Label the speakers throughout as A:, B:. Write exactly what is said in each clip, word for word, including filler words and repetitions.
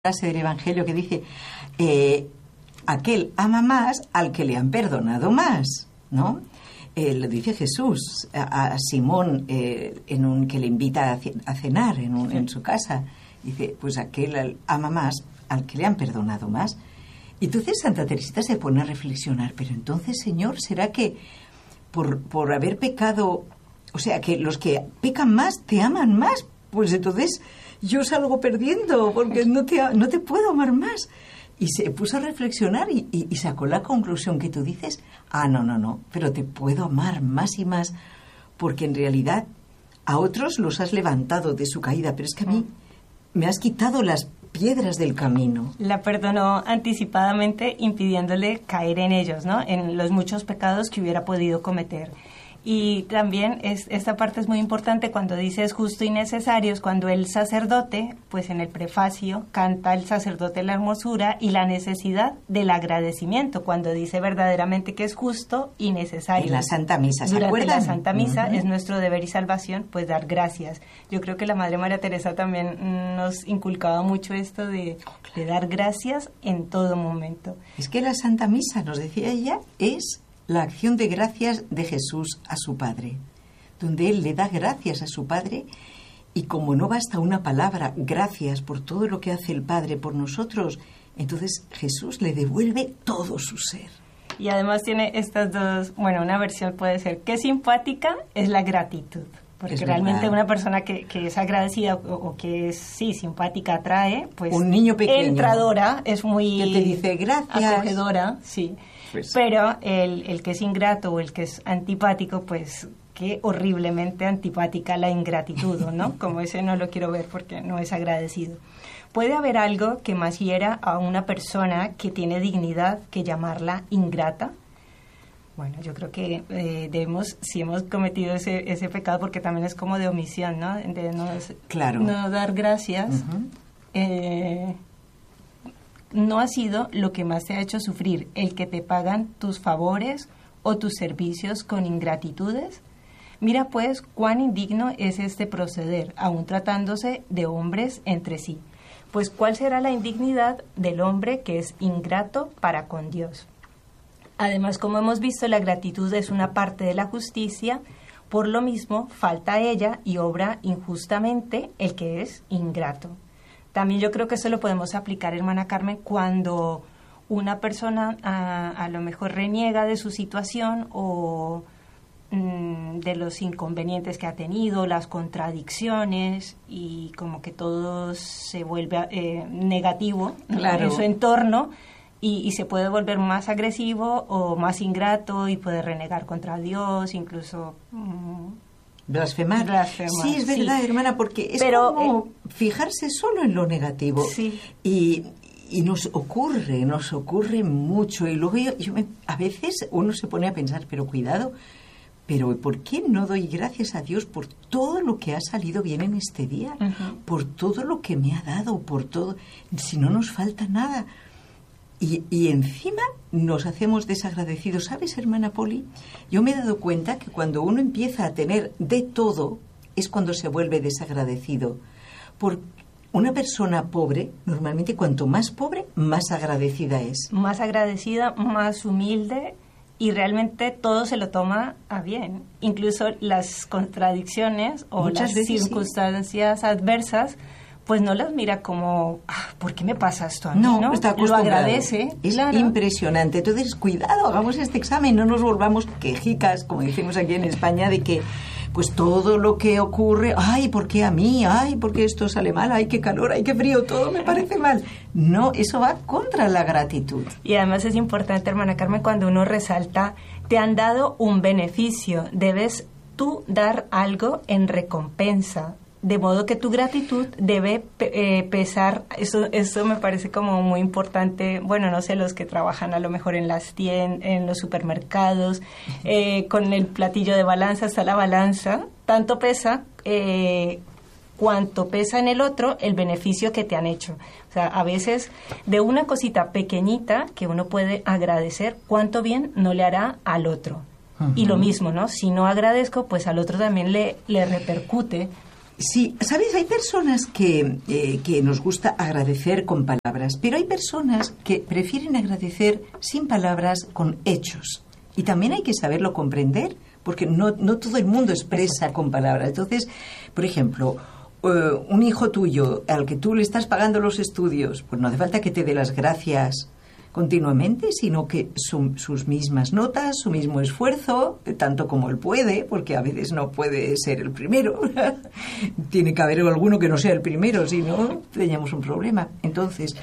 A: Frase del Evangelio que dice eh, aquel ama más al que le han perdonado más, ¿no? Eh, lo dice Jesús a, a Simón eh, en un que le invita a, a cenar en, un, en su casa. Dice, pues aquel ama más al que le han perdonado más. Y entonces Santa Teresita se pone a reflexionar, pero entonces, Señor, ¿será que por, por haber pecado, o sea, que los que pecan más te aman más? Pues entonces yo salgo perdiendo porque no te, no te puedo amar más. Y se puso a reflexionar y, y, y sacó la conclusión que tú dices, ah, no, no, no, pero te puedo amar más y más porque en realidad a otros los has levantado de su caída, pero es que a mí me has quitado las piedras del camino.
B: La perdonó anticipadamente impidiéndole caer en ellos, ¿no? En los muchos pecados que hubiera podido cometer. Y también es, esta parte es muy importante cuando dice es justo y necesario, es cuando el sacerdote, pues en el prefacio, canta el sacerdote la hermosura y la necesidad del agradecimiento, cuando dice verdaderamente que es justo y necesario.
A: En la Santa Misa, ¿se
B: Durante
A: acuerdan?
B: la Santa Misa
A: Uh-huh.
B: es nuestro deber y salvación, pues dar gracias. Yo creo que la Madre María Teresa también mm, nos inculcaba mucho esto de, de dar gracias en todo momento.
A: Es que la Santa Misa, nos decía ella, es la acción de gracias de Jesús a su Padre, donde Él le da gracias a su Padre y como no basta una palabra, gracias por todo lo que hace el Padre por nosotros, entonces Jesús le devuelve todo su ser.
B: Y además tiene estas dos, bueno, una versión puede ser que simpática es la gratitud, porque
A: Es
B: realmente
A: verdad.
B: una persona que, que es agradecida o, o que es, sí, simpática atrae, pues
A: Un niño pequeño
B: entradora, es muy
A: que te dice gracias,
B: acogedora, sí.
A: Pues,
B: Pero el, el que es ingrato o el que es antipático, pues qué horriblemente antipática la ingratitud, ¿no? Como ese no lo quiero ver porque no es agradecido. ¿Puede haber algo que más hiera a una persona que tiene dignidad que llamarla ingrata? Bueno, yo creo que eh, debemos, si hemos cometido ese, ese pecado, porque también es como de omisión, ¿no? De no,
A: claro.
B: no dar gracias.
A: Uh-huh.
B: Eh, no ha sido lo que más te ha hecho sufrir, el que te pagan tus favores o tus servicios con ingratitudes. Mira pues cuán indigno es este proceder, aun tratándose de hombres entre sí. Pues cuál será la indignidad del hombre que es ingrato para con Dios. Además, como hemos visto, la gratitud es una parte de la justicia, por lo mismo falta a ella y obra injustamente el que es ingrato. También yo creo que eso lo podemos aplicar, hermana Carmen, cuando una persona a, a lo mejor reniega de su situación o mmm, de los inconvenientes que ha tenido, las contradicciones y como que todo se vuelve eh, negativo,
A: claro,
B: en su entorno y, y se puede volver más agresivo o más ingrato y puede renegar contra Dios, incluso... Mmm,
A: Blasfemar.
B: Blasfemar.
A: Sí, es verdad, sí, hermana, porque es
B: Pero,
A: como
B: eh,
A: fijarse solo en lo negativo.
B: Sí.
A: Y, y nos ocurre, nos ocurre mucho. Y luego yo, yo me, a veces uno se pone a pensar, pero cuidado, pero ¿por qué no doy gracias a Dios por todo lo que ha salido bien en este día? Uh-huh. Por todo lo que me ha dado, por todo, si no nos falta nada. Y, y encima nos hacemos desagradecidos. ¿Sabes, hermana Poli? Yo me he dado cuenta que cuando uno empieza a tener de todo es cuando se vuelve desagradecido. Porque una persona pobre, normalmente cuanto más pobre, más agradecida es.
B: Más agradecida, más humilde y realmente todo se lo toma a bien. Incluso las contradicciones o
A: Muchas
B: las
A: veces,
B: circunstancias sí. adversas, pues no las mira como, ah, ¿por qué me pasa esto a mí?
A: No,
B: ¿no?
A: está acostumbrado.
B: Lo agradece.
A: Es
B: claro.
A: impresionante. Entonces, cuidado, hagamos este examen, no nos volvamos quejicas, como decimos aquí en España, de que pues todo lo que ocurre, ay, ¿por qué a mí? Ay, ¿por qué esto sale mal? Ay, qué calor, ay, qué frío, todo me parece mal. No, eso va contra la gratitud.
B: Y además es importante, hermana Carmen, cuando uno resalta, te han dado un beneficio, debes tú dar algo en recompensa. De modo que tu gratitud debe eh, pesar, eso, eso me parece como muy importante, bueno, no sé, los que trabajan a lo mejor en las tiendas, en los supermercados, eh, con el platillo de balanza, está la balanza, tanto pesa eh, cuanto pesa en el otro el beneficio que te han hecho. O sea, a veces de una cosita pequeñita que uno puede agradecer, cuánto bien no le hará al otro. Uh-huh. Y lo mismo, ¿no? Si no agradezco, pues al otro también le, le repercute.
A: Sí, ¿sabes? Hay personas que, eh, que nos gusta agradecer con palabras, pero hay personas que prefieren agradecer sin palabras, con hechos. Y también hay que saberlo comprender, porque no, no todo el mundo expresa con palabras. Entonces, por ejemplo, uh, un hijo tuyo al que tú le estás pagando los estudios, pues no hace falta que te dé las gracias continuamente, sino que su, sus mismas notas, su mismo esfuerzo, tanto como él puede, porque a veces no puede ser el primero. Tiene que haber alguno que no sea el primero, si no, teníamos un problema. Entonces,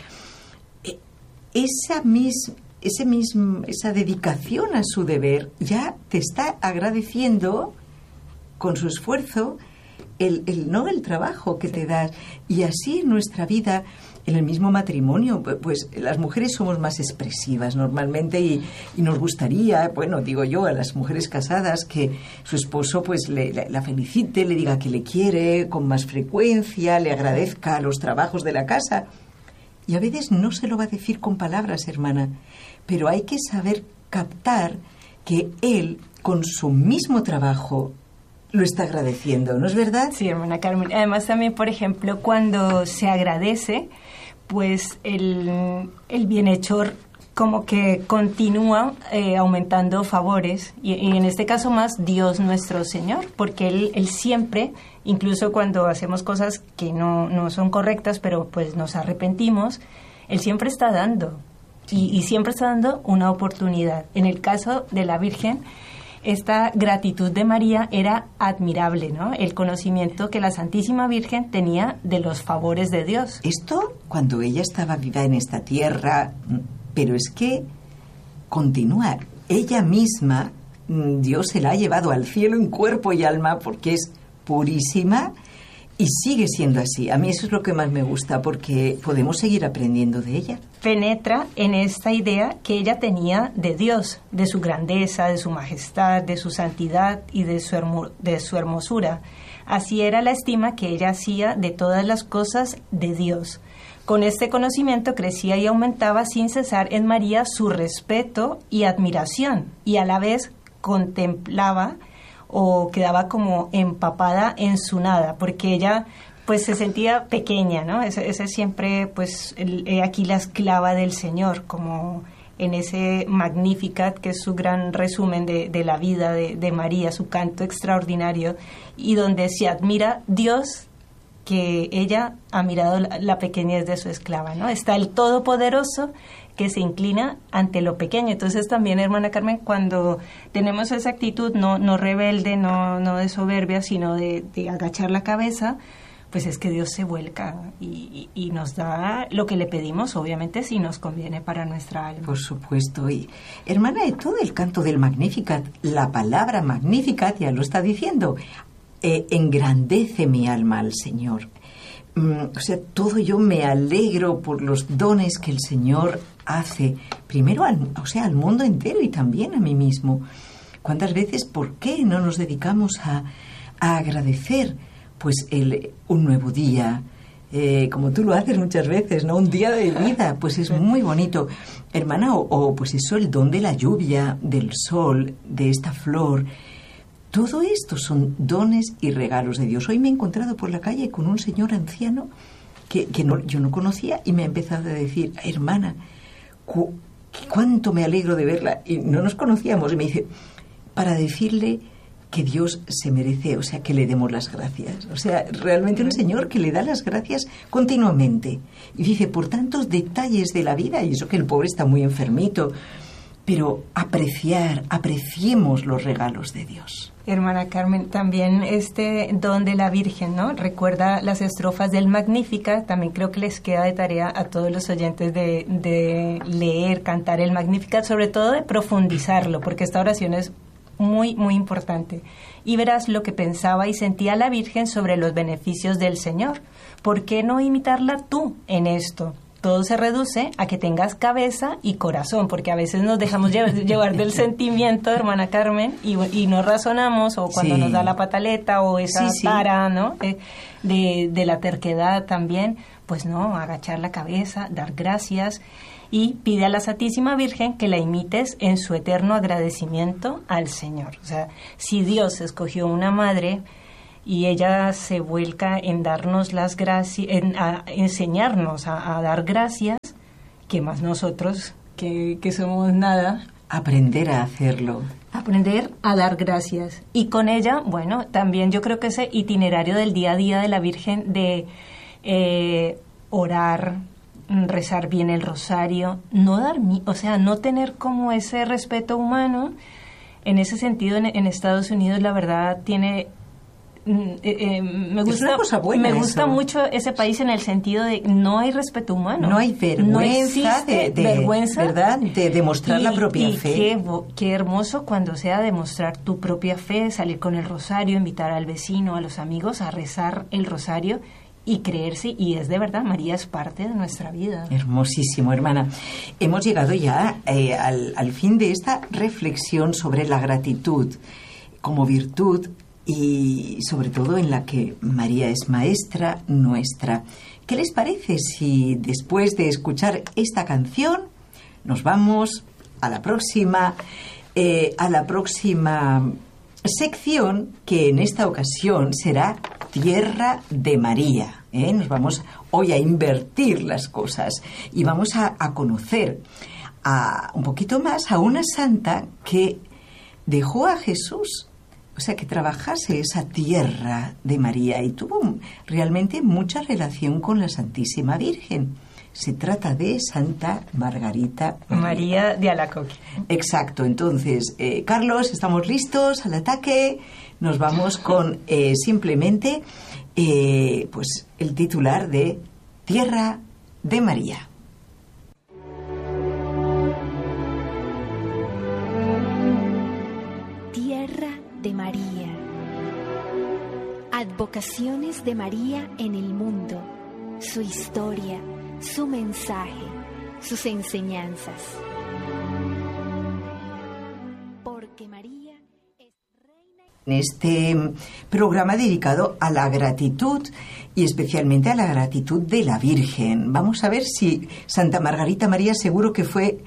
A: esa misma... Ese mismo, esa dedicación a su deber ya te está agradeciendo con su esfuerzo el, el no el trabajo que te das. Y así en nuestra vida, en el mismo matrimonio, pues las mujeres somos más expresivas normalmente y, y nos gustaría, bueno, digo yo, a las mujeres casadas que su esposo pues le, la, la felicite, le diga que le quiere con más frecuencia, le agradezca los trabajos de la casa. Y a veces no se lo va a decir con palabras, hermana, pero hay que saber captar que él, con su mismo trabajo, lo está agradeciendo, ¿no es verdad?
B: Sí, hermana Carmen. Además también, por ejemplo, cuando se agradece, pues el, el bienhechor como que continúa eh, aumentando favores, y, y en este caso más Dios nuestro Señor, porque Él, él siempre, incluso cuando hacemos cosas que no, no son correctas, pero pues nos arrepentimos, Él siempre está dando, y, y siempre está dando una oportunidad. En el caso de la Virgen, esta gratitud de María era admirable, ¿no? El conocimiento que la Santísima Virgen tenía de los favores de Dios.
A: Esto cuando ella estaba viva en esta tierra, pero es que continúa. Ella misma, Dios se la ha llevado al cielo en cuerpo y alma porque es purísima y sigue siendo así. A mí eso es lo que más me gusta, porque podemos seguir aprendiendo de ella.
B: Penetra en esta idea que ella tenía de Dios, de su grandeza, de su majestad, de su santidad y de su, hermo- de su hermosura. Así era la estima que ella hacía de todas las cosas de Dios. Con este conocimiento crecía y aumentaba sin cesar en María su respeto y admiración, y a la vez contemplaba o quedaba como empapada en su nada, porque ella pues se sentía pequeña, ¿no? Ese, ese siempre, pues, el, el, aquí la esclava del Señor, como en ese Magnificat, que es su gran resumen de, de la vida de, de María, su canto extraordinario, y donde se admira Dios, que ella ha mirado la, la pequeñez de su esclava, ¿no? Está el Todopoderoso que se inclina ante lo pequeño. Entonces también, hermana Carmen, cuando tenemos esa actitud no, no rebelde, no, no de soberbia, sino de, de agachar la cabeza, pues es que Dios se vuelca y, y, y nos da lo que le pedimos, obviamente, si nos conviene para nuestra alma.
A: Por supuesto. Y, hermana, de todo el canto del Magnificat, la palabra Magnificat ya lo está diciendo, eh, engrandece mi alma al Señor. Mm, o sea, todo yo me alegro por los dones que el Señor hace, primero al, o sea, al mundo entero y también a mí mismo. ¿Cuántas veces, por qué no nos dedicamos a, a agradecer pues el, un nuevo día, eh, como tú lo haces muchas veces, ¿no? Un día de vida, pues es muy bonito, hermana, o, o pues eso, el don de la lluvia, del sol, de esta flor. Todo esto son dones y regalos de Dios. Hoy me he encontrado por la calle con un señor anciano que, que no, yo no conocía y me ha empezado a decir, hermana, cu, cuánto me alegro de verla. Y no nos conocíamos. Y me dice, para decirle que Dios se merece, o sea, que le demos las gracias. O sea, realmente un señor que le da las gracias continuamente. Y dice, por tantos detalles de la vida, y eso que el pobre está muy enfermito, pero apreciar, apreciemos los regalos de Dios.
B: Hermana Carmen, también este don de la Virgen, ¿no? Recuerda las estrofas del Magníficat, también creo que les queda de tarea a todos los oyentes de, de leer, cantar el Magníficat, sobre todo de profundizarlo, porque esta oración es muy, muy importante. Y verás lo que pensaba y sentía la Virgen sobre los beneficios del Señor. ¿Por qué no imitarla tú en esto? Todo se reduce a que tengas cabeza y corazón, porque a veces nos dejamos llevar, llevar del sentimiento, hermana Carmen, y, y no razonamos, o cuando sí. nos da la pataleta, o esa sí, sí. tara, ¿no? De, de, de la terquedad también, pues no, agachar la cabeza, dar gracias, y pide a la Santísima Virgen que la imites en su eterno agradecimiento al Señor. O sea, si Dios escogió una madre y ella se vuelca en darnos las gracias, en a enseñarnos a, a dar gracias, que más nosotros que, que somos nada.
A: Aprender a hacerlo.
B: Aprender a dar gracias. Y con ella, bueno, también yo creo que ese itinerario del día a día de la Virgen de eh, orar, rezar bien el rosario, no dar, o sea, no tener como ese respeto humano. En ese sentido, en, en Estados Unidos, la verdad, tiene... Eh, eh, me gusta,
A: es una cosa buena
B: me gusta
A: eso.
B: mucho ese país en el sentido de no hay respeto humano.
A: No hay vergüenza,
B: no
A: de, de,
B: vergüenza,
A: ¿verdad? De demostrar
B: y,
A: la propia
B: y
A: fe.
B: Qué, qué hermoso cuando sea demostrar tu propia fe, salir con el rosario, invitar al vecino, a los amigos a rezar el rosario y creerse, y es de verdad, María es parte de nuestra vida.
A: Hermosísimo, hermana. Hemos llegado ya eh, al, al fin de esta reflexión sobre la gratitud como virtud y sobre todo en la que María es maestra nuestra. ¿Qué les parece si después de escuchar esta canción nos vamos a la próxima, eh, a la próxima sección, que en esta ocasión será Tierra de María? ¿eh? Nos vamos hoy a invertir las cosas y vamos a, a conocer a, un poquito más a una santa que dejó a Jesús, o sea, que trabajase esa tierra de María y tuvo realmente mucha relación con la Santísima Virgen. Se trata de Santa Margarita
B: María, María de Alacoque.
A: Exacto. Entonces, eh, Carlos, estamos listos al ataque. Nos vamos con eh, simplemente eh, pues el titular de Tierra de María.
C: De María. Advocaciones de María en el mundo, su historia, su mensaje, sus enseñanzas. Porque María es reina.
A: En este programa dedicado a la gratitud y especialmente a la gratitud de la Virgen. Vamos a ver si Santa Margarita María seguro que fue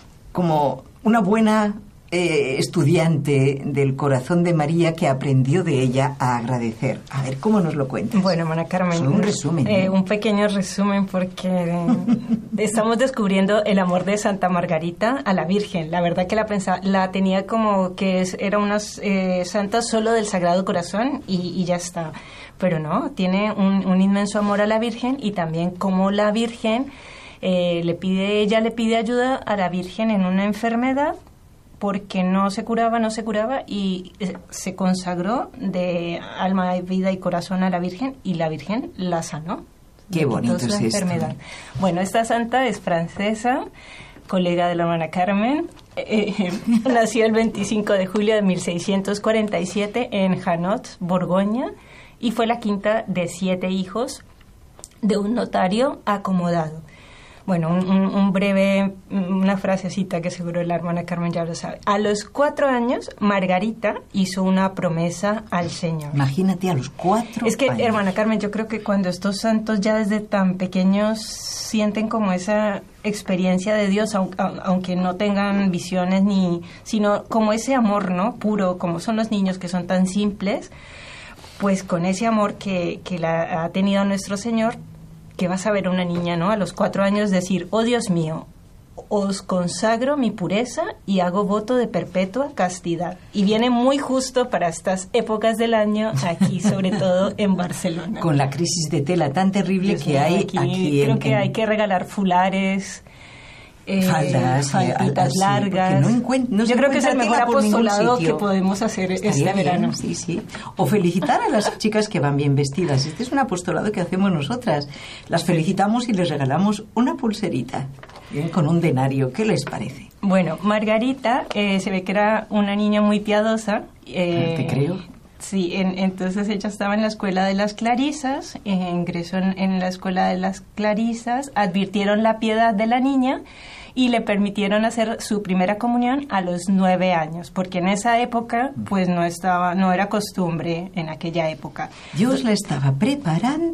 A: como una buena Eh, estudiante del corazón de María que aprendió de ella a agradecer. A ver, ¿cómo nos lo cuentas?
B: Bueno, hermana Carmen,
A: Solo un resumen.
B: Eh,
A: ¿eh?
B: Un pequeño resumen porque eh, estamos descubriendo el amor de Santa Margarita a la Virgen. La verdad que la pensaba, la tenía como que es, era una eh, santa solo del Sagrado Corazón y, y ya está. Pero no, tiene un, un inmenso amor a la Virgen y también como la Virgen eh, le pide, ella le pide ayuda a la Virgen en una enfermedad, porque no se curaba, no se curaba y se consagró de alma, vida y corazón a la Virgen y la Virgen la sanó.
A: Qué bonito es
B: enfermedad.
A: esto.
B: Bueno, esta santa es francesa, colega de la hermana Carmen. Eh, nació el veinticinco de julio de mil seiscientos cuarenta y siete en Janot, Borgoña, y fue la quinta de siete hijos de un notario acomodado. Bueno, un, un, un breve, una frasecita que seguro la hermana Carmen ya lo sabe. A los cuatro años, Margarita hizo una promesa al Señor.
A: Imagínate, a los cuatro
B: Es que,
A: años.
B: hermana Carmen, yo creo que cuando estos santos ya desde tan pequeños sienten como esa experiencia de Dios, aunque no tengan visiones ni, sino como ese amor, ¿no? Puro, como son los niños que son tan simples, pues con ese amor que, que la ha tenido nuestro Señor, que vas a ver a una niña, ¿no? A los cuatro años decir, oh Dios mío, os consagro mi pureza y hago voto de perpetua castidad. Y viene muy justo para estas épocas del año aquí, sobre todo en Barcelona.
A: Con la crisis de tela tan terrible
B: Dios
A: que
B: mío,
A: hay
B: aquí.
A: aquí.
B: Creo
A: en,
B: que
A: en
B: hay que regalar fulares, eh,
A: faldas,
B: falditas
A: sí,
B: largas.
A: No encuent- no
B: Yo creo que es el mejor apostolado que podemos hacer
A: Estaría
B: este
A: bien,
B: verano.
A: Sí, sí. O felicitar a las chicas que van bien vestidas. Este es un apostolado que hacemos nosotras. Las felicitamos y les regalamos una pulserita, bien, con un denario. ¿Qué les parece?
B: Bueno, Margarita eh, se ve que era una niña muy piadosa. Eh,
A: Te creo.
B: Sí, en, entonces ella estaba en la escuela de las Clarisas, eh, ingresó en, en la escuela de las Clarisas, advirtieron la piedad de la niña y le permitieron hacer su primera comunión a los nueve años, porque en esa época pues no estaba, no era costumbre en aquella época.
A: Dios la estaba preparando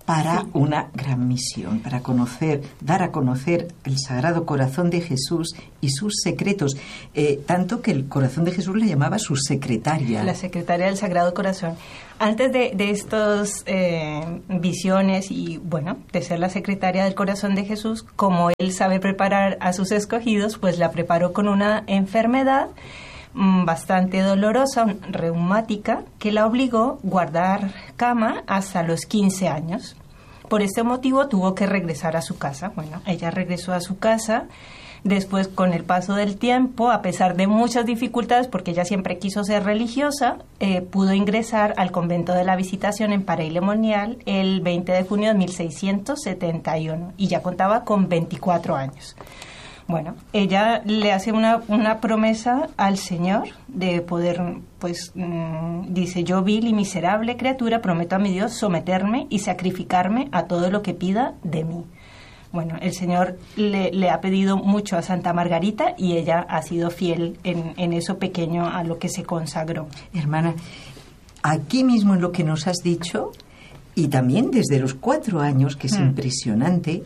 A: para
B: sí.
A: una gran misión, para conocer, dar a conocer el Sagrado Corazón de Jesús y sus secretos, eh, tanto que el Corazón de Jesús le llamaba su secretaria.
B: La secretaria del Sagrado Corazón. Antes de, de estas eh, visiones y, bueno, de ser la secretaria del Corazón de Jesús, como él sabe preparar a sus escogidos, pues la preparó con una enfermedad bastante dolorosa, reumática, que la obligó a guardar cama hasta los quince años. Por este motivo tuvo que regresar a su casa. Bueno, ella regresó a su casa. Después, con el paso del tiempo, a pesar de muchas dificultades, porque ella siempre quiso ser religiosa, eh, pudo ingresar al convento de la Visitación en Paray-le-Monial el veinte de junio de mil seiscientos setenta y uno y ya contaba con veinticuatro años. Bueno, ella le hace una, una promesa al Señor de poder, pues, mmm, dice, yo vil y miserable criatura, prometo a mi Dios someterme y sacrificarme a todo lo que pida de mí. Bueno, el Señor le, le ha pedido mucho a Santa Margarita y ella ha sido fiel en, en eso pequeño a lo que se consagró.
A: Hermana, aquí mismo en lo que nos has dicho, y también desde los cuatro años, que es mm. impresionante,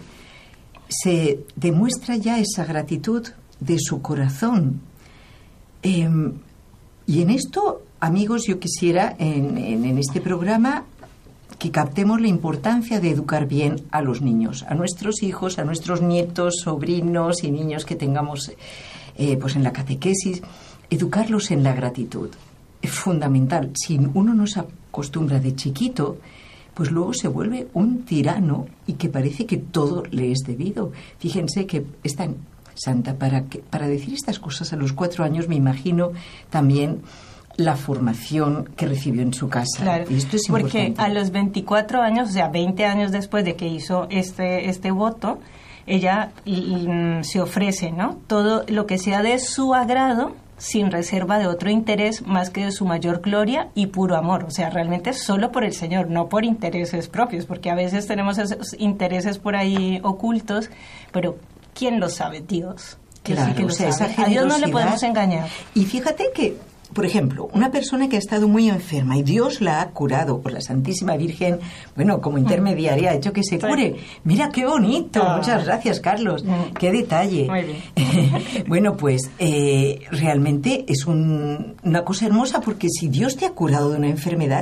A: se demuestra ya esa gratitud de su corazón. Eh, y en esto, amigos, yo quisiera en, en, en este programa que captemos la importancia de educar bien a los niños, a nuestros hijos, a nuestros nietos, sobrinos y niños que tengamos eh, pues en la catequesis, educarlos en la gratitud. Es fundamental. Si uno no se acostumbra de chiquito, pues luego se vuelve un tirano y que parece que todo le es debido. Fíjense que es tan santa para, que, para decir estas cosas a los cuatro años, me imagino también la formación que recibió en su casa.
B: Claro,
A: y esto es
B: porque
A: importante.
B: A los veinticuatro años, o sea, veinte años después de que hizo este, este voto, ella mm, se ofrece, ¿no? Todo lo que sea de su agrado, sin reserva de otro interés más que de su mayor gloria y puro amor. O sea, realmente solo por el Señor, no por intereses propios, porque a veces tenemos esos intereses por ahí ocultos, pero ¿quién lo sabe? Dios. Que
A: claro,
B: sí que lo
A: o sea,
B: sabe.
A: esa
B: A Dios no le podemos engañar.
A: Y fíjate que, por ejemplo, una persona que ha estado muy enferma y Dios la ha curado por la Santísima Virgen, bueno, como intermediaria ha hecho que se cure. Mira qué bonito. Ah. Muchas gracias, Carlos. Mm. Qué detalle.
B: Muy bien.
A: Bueno, pues eh, realmente es un, una cosa hermosa, porque si Dios te ha curado de una enfermedad,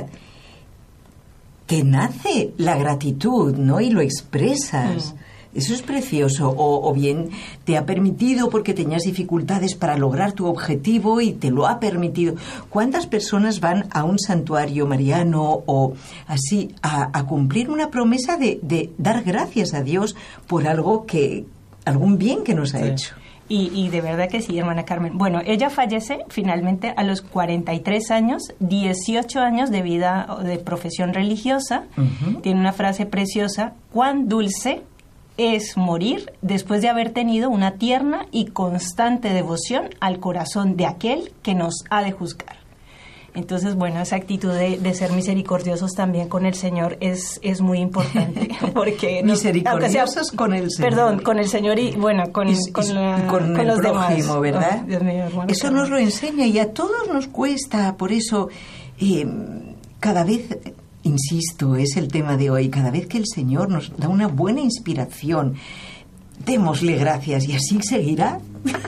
A: te nace la gratitud, ¿no? Y lo expresas. Mm. Eso es precioso. O, o bien te ha permitido porque tenías dificultades para lograr tu objetivo y te lo ha permitido. ¿Cuántas personas van a un santuario mariano o así a, a cumplir una promesa de, de dar gracias a Dios por algo que, algún bien que nos ha sí. hecho?
B: Y, y de verdad que sí, hermana Carmen. Bueno, ella fallece finalmente a los cuarenta y tres años, dieciocho años de vida, de profesión religiosa. Uh-huh. Tiene una frase preciosa: cuán dulce es morir después de haber tenido una tierna y constante devoción al corazón de aquel que nos ha de juzgar. Entonces, bueno, esa actitud de, de ser misericordiosos también con el Señor es, es muy importante. Porque
A: misericordiosos sea, con el Señor.
B: Perdón, con el Señor y, bueno, con,
A: y,
B: con, la,
A: con,
B: con
A: el
B: los
A: prójimo,
B: demás.
A: ¿verdad?
B: Oh, Dios mío, hermano,
A: eso nos lo enseña y a todos nos cuesta. Por eso, eh, cada vez... Insisto, es el tema de hoy. Cada vez que el Señor nos da una buena inspiración, démosle gracias y así seguirá.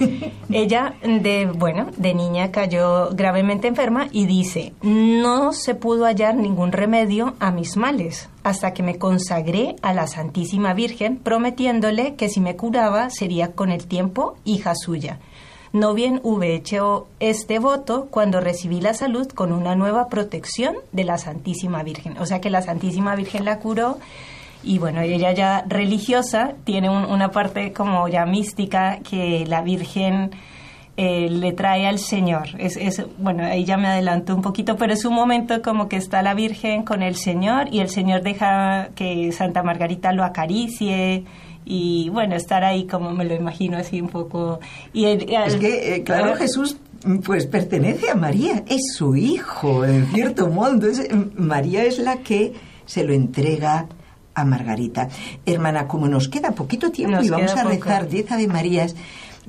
B: Ella, de bueno, de niña cayó gravemente enferma y dice: no se pudo hallar ningún remedio a mis males hasta que me consagré a la Santísima Virgen, prometiéndole que si me curaba sería con el tiempo hija suya. No bien hube hecho este voto cuando recibí la salud con una nueva protección de la Santísima Virgen. O sea que la Santísima Virgen la curó y bueno, ella ya religiosa tiene un, una parte como ya mística que la Virgen eh, le trae al Señor. Es, es, bueno, ahí ya me adelanto un poquito, pero es un momento como que está la Virgen con el Señor y el Señor deja que Santa Margarita lo acaricie. Y bueno, estar ahí como me lo imagino así un poco. Y el, el,
A: es que, eh, claro, Jesús pues pertenece a María, es su hijo, en cierto modo. Entonces, María es la que se lo entrega a Margarita. Hermana, como nos queda poquito tiempo
B: nos
A: y vamos a
B: poco.
A: rezar diez Ave Marías,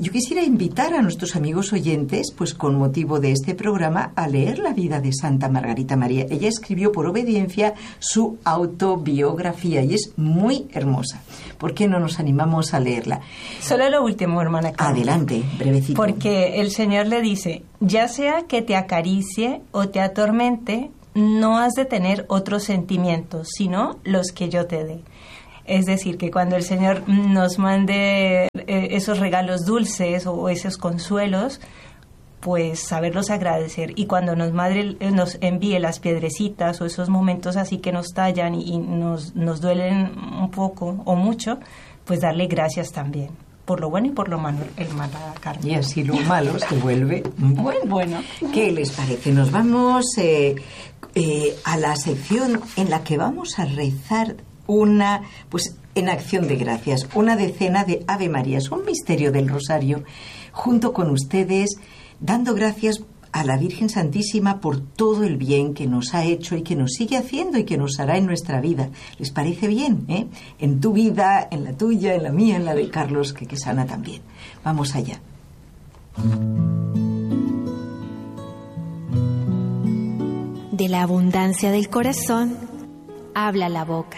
A: Yo quisiera invitar a nuestros amigos oyentes, pues con motivo de este programa, a leer la vida de Santa Margarita María. Ella escribió por obediencia su autobiografía y es muy hermosa. ¿Por qué no nos animamos a leerla?
B: Solo lo último, hermana Carmen.
A: Adelante, brevecito.
B: Porque el Señor le dice, ya sea que te acaricie o te atormente, no has de tener otros sentimientos, sino los que yo te dé. Es decir, que cuando el Señor nos mande eh, esos regalos dulces o esos consuelos, pues saberlos agradecer. Y cuando nos, madre, nos envíe las piedrecitas o esos momentos así que nos tallan y, y nos, nos duelen un poco o mucho, pues darle gracias también. Por lo bueno y por lo malo, hermana Carmen.
A: Y así lo malo se vuelve bueno.
B: Bueno.
A: ¿Qué les parece? Nos vamos eh, eh, a la sección en la que vamos a rezar una, pues en acción de gracias, una decena de Ave Marías, un misterio del Rosario, junto con ustedes, dando gracias a la Virgen Santísima por todo el bien que nos ha hecho y que nos sigue haciendo y que nos hará en nuestra vida. ¿Les parece bien? ¿Eh? En tu vida, en la tuya, en la mía, en la de Carlos, que, que sana también. Vamos allá.
C: De la abundancia del corazón, habla la boca.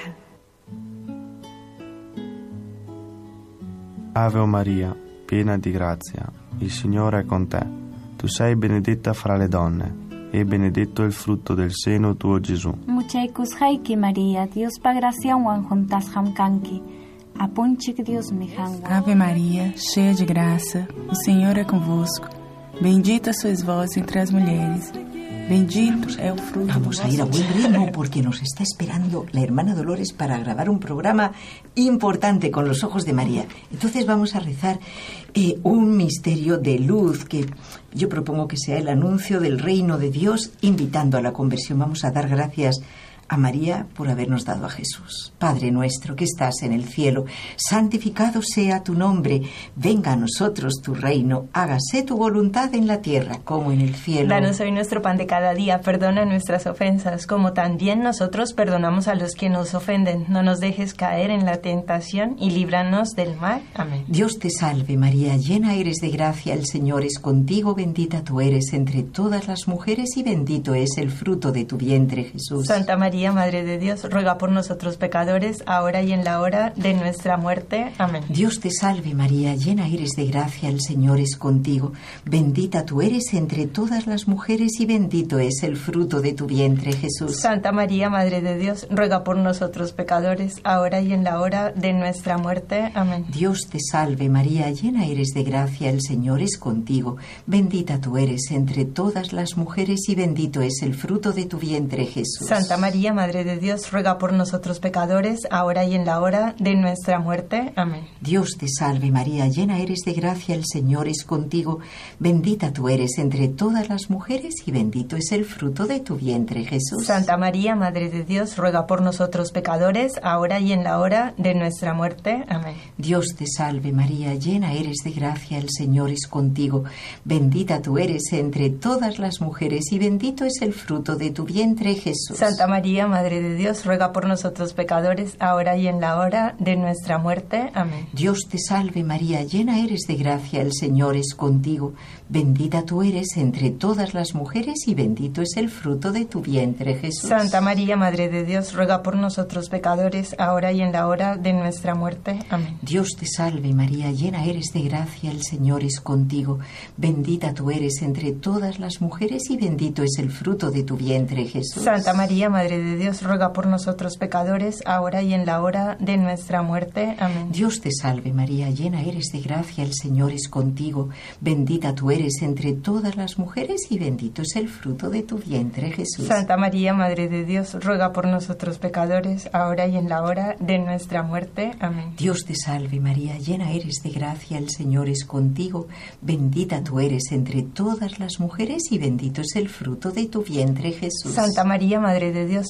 D: Ave Maria, piena di grazia, il Signore è con te. Tu sei benedetta fra le donne, e benedetto il frutto del seno tuo, Gesù.
E: Muchaikus haiki Maria, Dios pa gracia wan juntas hamkanki. Apunchik Dios me hangwan.
F: Ave Maria, cheia de graça, o Senhor é convosco. Bendita sois vós entre as mulheres. Bendito es el fruto.
A: Vamos a ir a buen ritmo porque nos está esperando la hermana Dolores para grabar un programa importante con los ojos de María. Entonces vamos a rezar eh, un misterio de luz que yo propongo que sea el anuncio del reino de Dios invitando a la conversión. Vamos a dar gracias a María por habernos dado a Jesús. Padre nuestro que estás en el cielo, santificado sea tu nombre, venga a nosotros tu reino, hágase tu voluntad en la tierra como en el cielo.
B: Danos hoy nuestro pan de cada día, perdona nuestras ofensas, como también nosotros perdonamos a los que nos ofenden. No nos dejes caer en la tentación y líbranos del mal. Amén.
A: Dios te salve María, llena eres de gracia, el Señor es contigo, bendita tú eres entre todas las mujeres y bendito es el fruto de tu vientre, Jesús.
B: Santa María, Madre de Dios, ruega por nosotros pecadores, ahora y en la hora de nuestra muerte. Amén.
A: Dios te salve María, llena eres de gracia, el Señor es contigo, bendita tú eres entre todas las mujeres y bendito es el fruto de tu vientre, Jesús.
B: Santa María, Madre de Dios, ruega por nosotros pecadores, ahora y en la hora de nuestra muerte. Amén.
A: Dios te salve María, llena eres de gracia, el Señor es contigo, bendita tú eres entre todas las mujeres y bendito es el fruto de tu vientre, Jesús.
B: Santa María, Madre de Dios, ruega por nosotros pecadores, ahora y en la hora de nuestra muerte. Amén.
A: Dios te salve María, llena eres de gracia, el Señor es contigo, bendita tú eres entre todas las mujeres y bendito es el fruto de tu vientre, Jesús.
B: Santa María, Madre de Dios, ruega por nosotros pecadores, ahora y en la hora de nuestra muerte. Amén.
A: Dios te salve María, llena eres de gracia, el Señor es contigo, bendita tú eres entre todas las mujeres y bendito es el fruto de tu vientre, Jesús.
B: Santa María, Madre de Dios, ruega por nosotros pecadores, ahora y en la hora de nuestra muerte. Amén.
A: Dios te salve María, llena eres de gracia, el Señor es contigo, bendita tú eres entre todas las mujeres y bendito es el fruto de tu vientre, Jesús.
B: Santa María, Madre de Dios, ruega por nosotros pecadores, ahora y en la hora de nuestra muerte. Amén.
A: Dios te salve María, llena eres de gracia, el Señor es contigo, bendita tú eres entre todas las mujeres y bendito es el fruto de tu vientre, Jesús.
B: Santa María, Madre de Dios, ruega por nosotros pecadores, ahora y en la hora de nuestra muerte. Amén.
A: Dios te salve María, llena eres de gracia, el Señor es contigo, bendita tú eres entre todas las mujeres y bendito es el fruto de tu vientre, Jesús.
B: Santa María, Madre de Dios, ruega por nosotros pecadores, ahora y en la hora de nuestra muerte. Amén.
A: Dios te salve María, llena eres de gracia, el Señor es contigo, bendita tú eres entre todas las mujeres y bendito es el fruto de tu vientre, Jesús.
B: Santa María, Madre de Dios,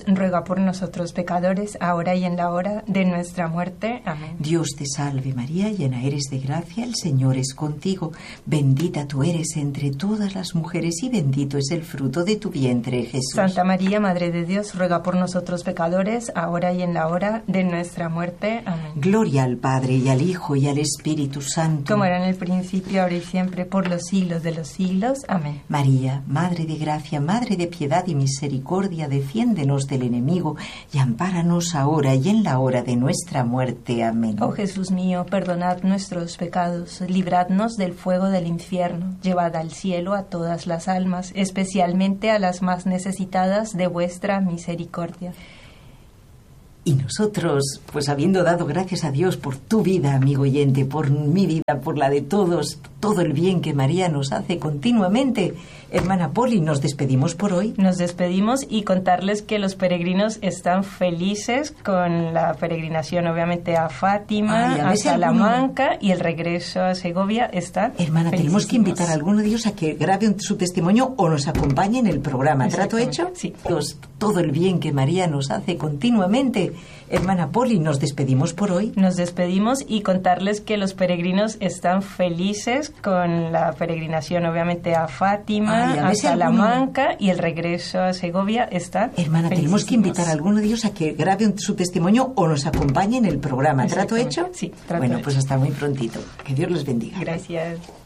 B: ruega por nosotros pecadores, ahora y en la hora de nuestra muerte. Amén.
A: Dios te salve María, llena eres de gracia, el Señor es contigo. Bendita tú eres entre todas las mujeres y bendito es el fruto de tu vientre, Jesús.
B: Santa María, Madre de Dios, ruega por nosotros pecadores, ahora y en la hora de nuestra muerte. Amén.
A: Gloria al Padre, y al Hijo, y al Espíritu Santo.
B: Como era en el principio, ahora y siempre, por los siglos de los siglos. Amén.
A: María, Madre de gracia, Madre de piedad y misericordia, defiéndenos del enemigo y ampáranos ahora y en la hora de nuestra muerte. Amén.
B: Oh Jesús mío, perdonad nuestros pecados, libradnos del fuego del infierno, llevad al cielo a todas las almas, especialmente a las más necesitadas de vuestra misericordia.
A: Y nosotros, pues habiendo dado gracias a Dios por tu vida, amigo oyente, por mi vida, por la de todos, todo el bien que María nos hace continuamente, hermana Poli, nos despedimos por hoy.
B: Nos despedimos y contarles que los peregrinos están felices con la peregrinación, obviamente, a Fátima, Ay, a, a Salamanca alguno... y el regreso a Segovia está.
A: Hermana, tenemos que invitar a alguno de ellos a que grabe su testimonio o nos acompañe en el programa. ¿Trato hecho?
B: Sí.
A: Dios, todo el bien que María nos hace continuamente. Hermana Poli, nos despedimos por hoy.
B: Nos despedimos y contarles que los peregrinos están felices con la peregrinación, obviamente, a Fátima, Ay, a, a Salamanca alguno... y el regreso a Segovia está.
A: Hermana, tenemos que invitar a alguno de ellos a que grabe su testimonio o nos acompañe en el programa. ¿Trato hecho?
B: Sí, trato
A: Bueno,
B: hecho.
A: Pues hasta muy prontito. Que Dios les bendiga.
B: Gracias.